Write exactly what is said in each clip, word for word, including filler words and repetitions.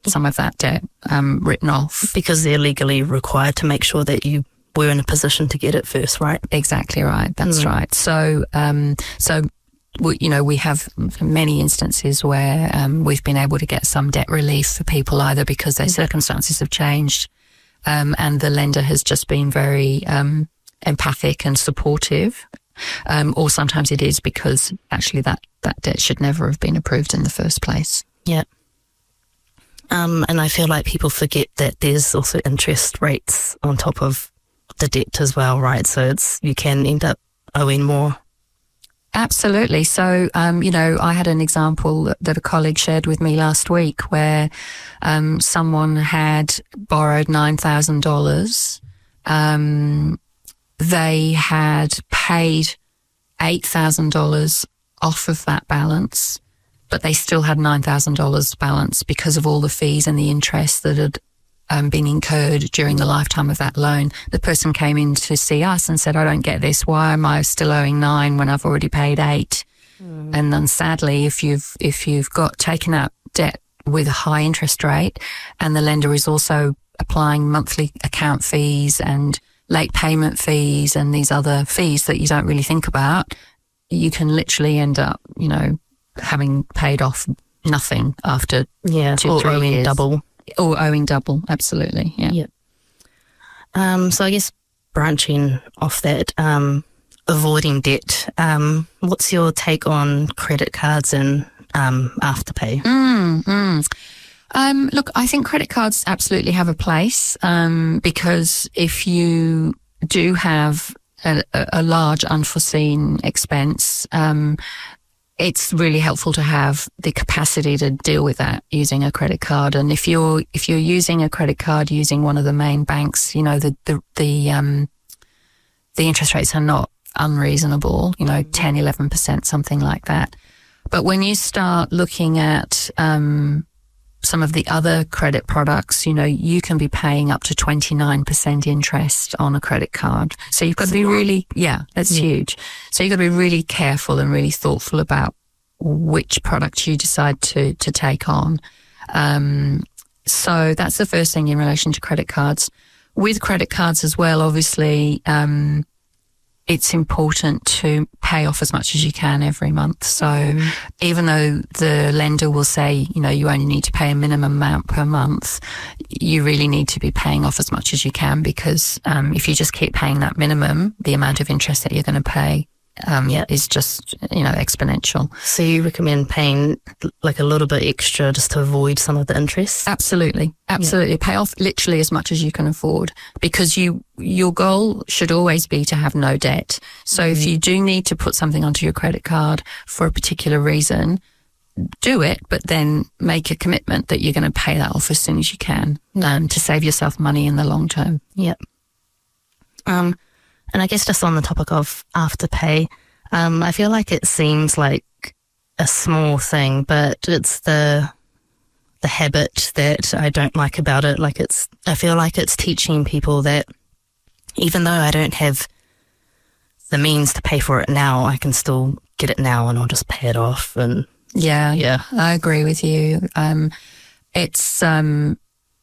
some of that debt um, written off. Because they're legally required to make sure that you were in a position to get it first, right? Exactly right. That's mm. right. So, um, so we, you know, we have many instances where um, we've been able to get some debt relief for people either because their mm. circumstances have changed, um, and the lender has just been very um, empathic and supportive. Um, or sometimes it is because actually that, that debt should never have been approved in the first place. Yeah. Um, and I feel like people forget that there's also interest rates on top of the debt as well, right? So it's you can end up owing more. Absolutely. So, um, you know, I had an example that, that a colleague shared with me last week where um, someone had borrowed nine thousand dollars. Um They had paid eight thousand dollars off of that balance, but they still had nine thousand dollars balance because of all the fees and the interest that had um, been incurred during the lifetime of that loan. The person came in to see us and said, I don't get this. Why am I still owing nine when I've already paid eight? Mm. And then sadly, if you've, if you've got taken out debt with a high interest rate and the lender is also applying monthly account fees and late payment fees and these other fees that you don't really think about, you can literally end up, you know, having paid off nothing after yeah, two, or three owing years. double. Or owing double, absolutely, yeah. yeah. Um, so I guess branching off that, um, avoiding debt, um, what's your take on credit cards and um, Afterpay? Mm, mm. Um, look, I think credit cards absolutely have a place um, because if you do have a, a large unforeseen expense, um, it's really helpful to have the capacity to deal with that using a credit card. And if you're if you're using a credit card using one of the main banks, you know the the the, um, the interest rates are not unreasonable. You know, ten, eleven percent, something like that. But when you start looking at um, some of the other credit products, you know, you can be paying up to twenty-nine percent interest on a credit card. So you've got to be really, yeah, that's yeah. huge. So you've got to be really careful and really thoughtful about which product you decide to, to take on. Um, so that's the first thing in relation to credit cards. With credit cards as well, obviously, um, it's important to pay off as much as you can every month. So mm. even though the lender will say, you know, you only need to pay a minimum amount per month, you really need to be paying off as much as you can because um, if you just keep paying that minimum, the amount of interest that you're going to pay um, yeah. is just, you know, exponential. So you recommend paying like a little bit extra just to avoid some of the interest? Absolutely. Absolutely. Yeah. Pay off literally as much as you can afford because you your goal should always be to have no debt. So mm-hmm. if you do need to put something onto your credit card for a particular reason, do it, but then make a commitment that you're going to pay that off as soon as you can um, to save yourself money in the long term. Yep. Um, and I guess just on the topic of Afterpay, um, I feel like it seems like a small thing, but it's the the habit that I don't like about it. Like it's, I feel like it's teaching people that even though I don't have the means to pay for it now, I can still get it now and I'll just pay it off. And yeah, yeah, I agree with you. Um, it's um,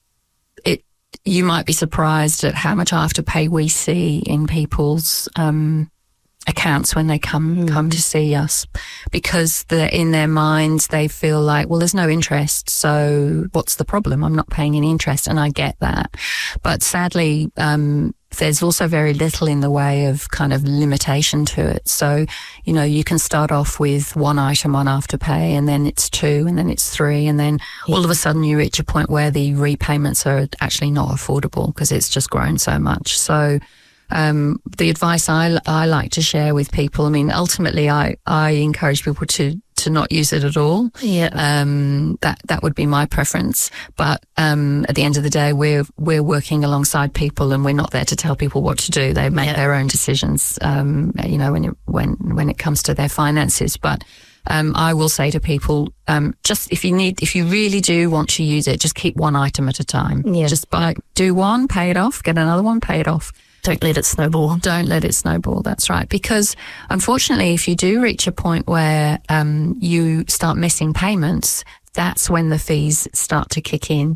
it. You might be surprised at how much Afterpay we see in people's um, accounts when they come mm. come to see us, because they're in their minds they feel like, well, there's no interest, so what's the problem? I'm not paying any interest, and I get that, but sadly, um, there's also very little in the way of kind of limitation to it. So, you know, you can start off with one item on Afterpay and then it's two and then it's three and then all of a sudden you reach a point where the repayments are actually not affordable because it's just grown so much. So um, the advice I, I like to share with people, I mean, ultimately I, I encourage people to to not use it at all. Yeah. Um, that, that would be my preference. But, um, at the end of the day, we're, we're working alongside people and we're not there to tell people what to do. They make yeah. their own decisions, um, you know, when it, when, when it comes to their finances. But, um, I will say to people, um, just if you need, if you really do want to use it, just keep one item at a time. Yeah. Just buy, do one, pay it off, get another one, pay it off. Don't let it snowball. Don't let it snowball, that's right. Because unfortunately, if you do reach a point where um, you start missing payments, that's when the fees start to kick in.